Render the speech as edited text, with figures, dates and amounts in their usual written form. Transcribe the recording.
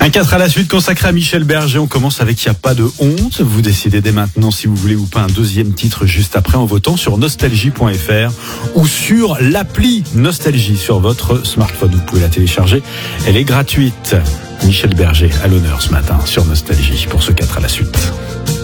Un 4 à la suite consacré à Michel Berger. On commence avec Y a pas de honte. Vous décidez dès maintenant si vous voulez ou pas un deuxième titre juste après en votant sur nostalgie.fr ou sur l'appli Nostalgie sur votre smartphone. Vous pouvez la télécharger. Elle est gratuite. Michel Berger à l'honneur ce matin sur Nostalgie pour ce 4 à la suite.